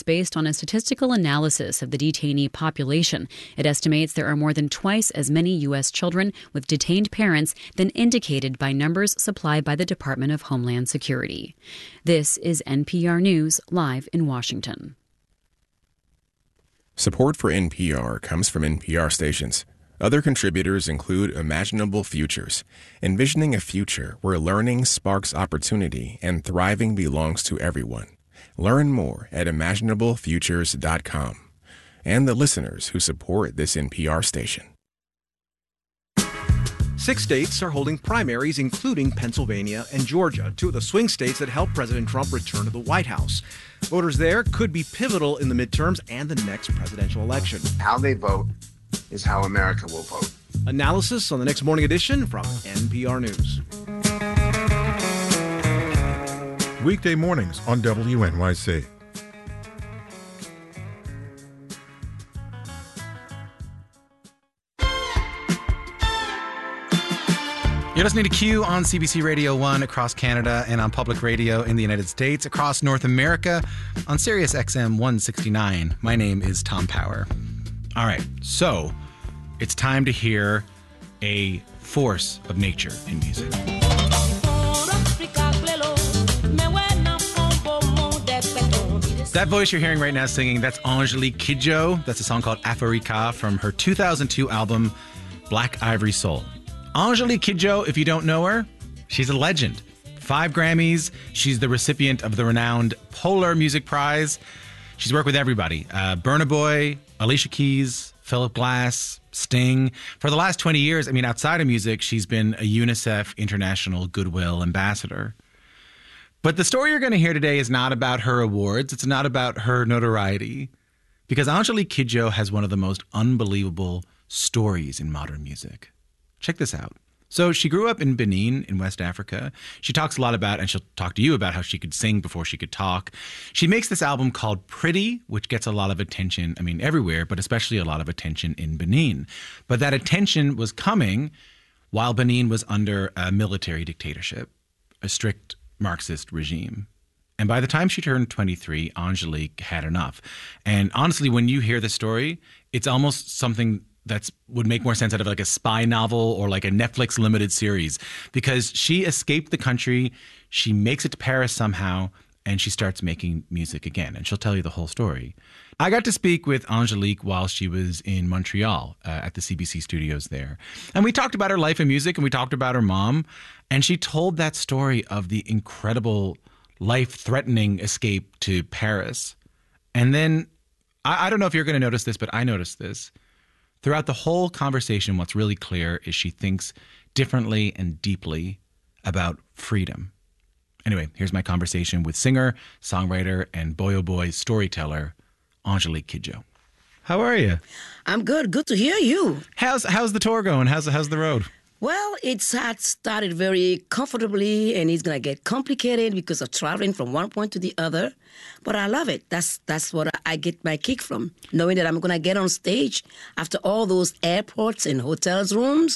It's based on a statistical analysis of the detainee population. It estimates there are more than twice as many U.S. children with detained parents than indicated by numbers supplied by the Department of Homeland Security. This is NPR News, live in Washington. Support for NPR comes from NPR stations. Other contributors include Imaginable Futures, envisioning a future where learning sparks opportunity and thriving belongs to everyone. Learn more at imaginablefutures.com. And the listeners who support this NPR station. 6 states are holding primaries, including Pennsylvania and Georgia, two of the swing states that helped President Trump return to the White House. Voters there could be pivotal in the midterms and the next presidential election. How they vote is how America will vote. Analysis on the next morning edition from NPR News. Weekday mornings on WNYC. You're listening to Q on CBC Radio 1 across Canada and on public radio in the United States, across North America on Sirius XM 169. My name is Tom Power. All right, so it's time to hear a force of nature in music. That voice you're hearing right now singing, that's Angélique Kidjo. That's a song called Africa from her 2002 album, Black Ivory Soul. Angélique Kidjo, if you don't know her, she's a legend. 5 Grammys. She's the recipient of the renowned Polar Music Prize. She's worked with everybody. Burna Boy, Alicia Keys, Philip Glass, Sting. For the last 20 years, outside of music, she's been a UNICEF International Goodwill Ambassador. But the story you're going to hear today is not about her awards. It's not about her notoriety. Because Angélique Kidjo has one of the most unbelievable stories in modern music. Check this out. So she grew up in Benin in West Africa. She talks a lot about, and she'll talk to you about how she could sing before she could talk. She makes this album called Pretty, which gets a lot of attention, everywhere, but especially a lot of attention in Benin. But that attention was coming while Benin was under a military dictatorship, a strict Marxist regime. And by the time she turned 23, Angélique had enough. And honestly, when you hear the story, it's almost something that would make more sense out of like a spy novel or like a Netflix limited series, because she escaped the country, she makes it to Paris somehow, and she starts making music again. And she'll tell you the whole story. I got to speak with Angélique while she was in Montreal at the CBC studios there. And we talked about her life in music, and we talked about her mom. And she told that story of the incredible life-threatening escape to Paris. And then, I don't know if you're going to notice this, but I noticed this. Throughout the whole conversation, what's really clear is she thinks differently and deeply about freedom. Anyway, here's my conversation with singer, songwriter, and Boy Oh Boy storyteller, Angélique Kidjo. How are you? I'm good. Good to hear you. How's the tour going? How's the road? Well, it's had started very comfortably, and it's going to get complicated because of traveling from one point to the other. But I love it. That's what I get my kick from, knowing that I'm going to get on stage after all those airports and hotels rooms.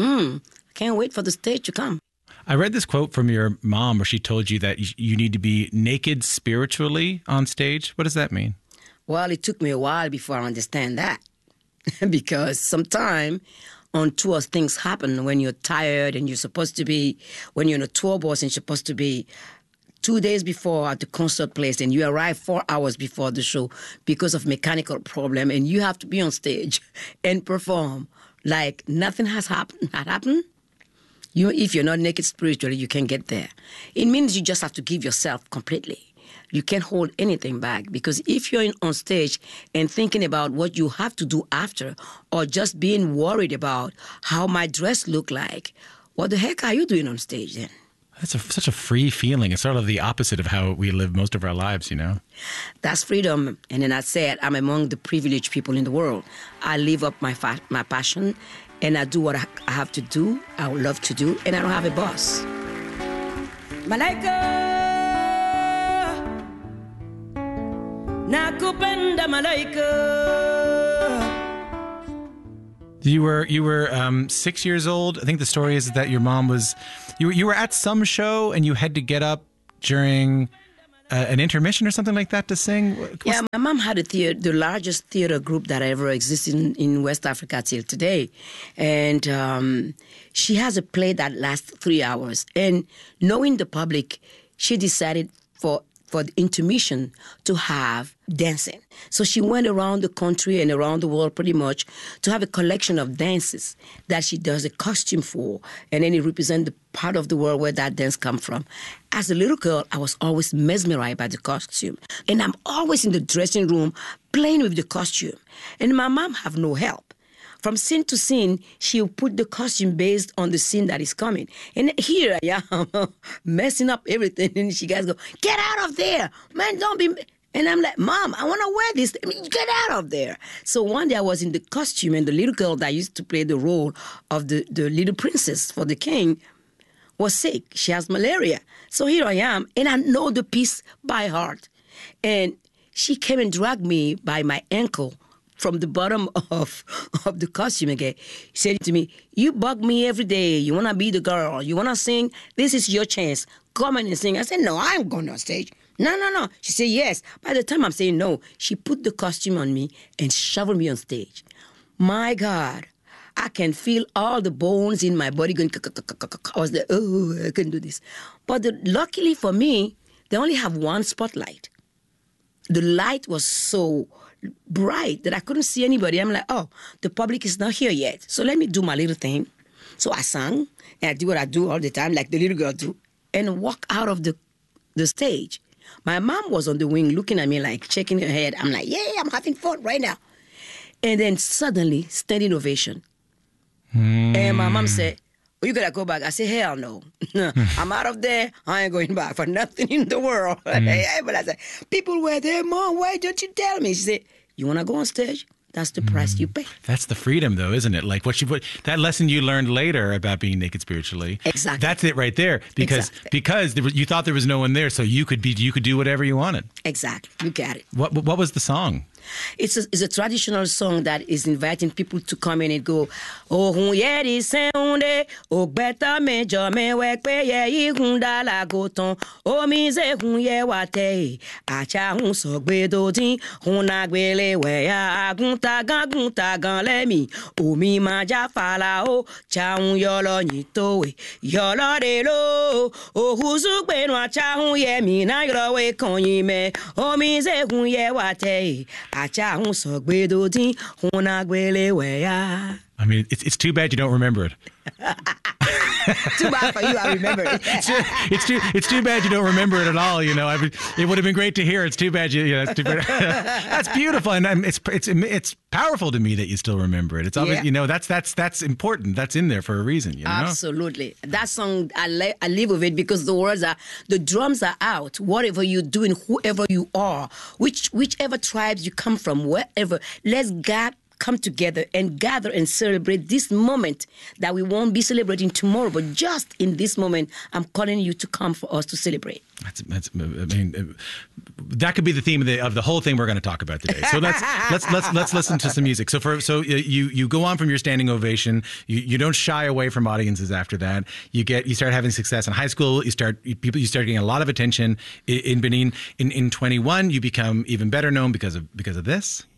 I can't wait for the stage to come. I read this quote from your mom where she told you that you need to be naked spiritually on stage. What does that mean? Well, it took me a while before I understand that because sometimes on tour, things happen when you're tired and you're supposed to be, when you're in a tour bus and you're supposed to be 2 days before at the concert place and you arrive 4 hours before the show because of mechanical problem and you have to be on stage and perform like nothing has happened. If you're not naked spiritually, you can't get there. It means you just have to give yourself completely. You can't hold anything back, because if you're on stage and thinking about what you have to do after, or just being worried about how my dress look like, what the heck are you doing on stage then? That's such a free feeling. It's sort of the opposite of how we live most of our lives, you know? That's freedom. And then I said, I'm among the privileged people in the world. I live up my passion, and I do what I have to do, I would love to do, and I don't have a boss. Malaika, nakupenda malaika. You were 6 years old. I think the story is that your mom was... You were at some show and you had to get up during an intermission or something like that to sing? Yeah, my mom had the largest theater group that ever existed in West Africa till today. And she has a play that lasts 3 hours. And knowing the public, she decided for the intermission to have dancing. So she went around the country and around the world pretty much to have a collection of dances that she does a costume for, and then it represents the part of the world where that dance come from. As a little girl, I was always mesmerized by the costume. And I'm always in the dressing room playing with the costume. And my mom have no help. From scene to scene, she'll put the costume based on the scene that is coming. And here I am, messing up everything. And she guys go, get out of there. Man, don't be... And I'm like, Mom, I want to wear this. I mean, get out of there. So one day I was in the costume, and the little girl that used to play the role of the little princess for the king was sick. She has malaria. So here I am, and I know the piece by heart. And she came and dragged me by my ankle from the bottom of the costume again. He said to me, you bug me every day. You want to be the girl. You want to sing? This is your chance. Come in and sing. I said, no, I'm going on stage. No. She said, yes. By the time I'm saying no, she put the costume on me and shoved me on stage. My God, I can feel all the bones in my body going, I was like, oh, I couldn't do this. But luckily for me, they only have one spotlight. The light was so bright that I couldn't see anybody. I'm like, oh, the public is not here yet. So let me do my little thing. So I sang, and I do what I do all the time, like the little girl do, and walk out of the stage. My mom was on the wing looking at me like shaking her head. I'm like, yeah, I'm having fun right now. And then suddenly, standing ovation. And my mom said, oh, you gotta go back. I said, hell no. I'm out of there. I ain't going back for nothing in the world. But I said, people were there, Mom, why don't you tell me? She said, you wanna go on stage? That's the price you pay. That's the freedom, though, isn't it? Like that lesson you learned later about being naked spiritually. Exactly. That's it right there. Because you thought there was no one there, so you could do whatever you wanted. Exactly. You got it. What was the song? It's a traditional song that is inviting people to come in and go, oh, yeri sounde, oh, beta me jo me wek pe ye hunda la goton, oh, mi ze hun ye wate, acha hun so gbedo din, hun na gbele we ya gunta gan le mi, oh, mi maja fala o, cha hun yolo nyito we, yolo de lo, oh, huzu gbe no acha hun ye mi na yolo we konyi me, oh, mi ze hun ye wate, I mean, it's too bad you don't remember it. Too bad for you, I remember it. it's too bad you don't remember it at all. You know, it would have been great to hear. It's too bad that's too bad. That's beautiful, and it's powerful to me that you still remember it. It's obvious, you know, that's important. That's in there for a reason. You know? Absolutely. That song, I live with it because the drums are out. Whatever you're doing, whoever you are, whichever tribes you come from, wherever, let's come together and gather and celebrate this moment that we won't be celebrating tomorrow, but just in this moment, I'm calling you to come for us to celebrate. I mean, that could be the theme of the whole thing we're going to talk about today. So let's listen to some music. So you go on from your standing ovation. You don't shy away from audiences after that. You start having success in high school. You start getting a lot of attention in Benin. In 21, you become even better known because of this.